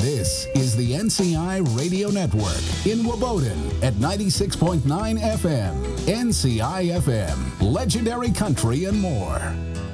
This is the NCI Radio Network in Waboden at 96.9 FM. NCI FM, legendary country and more.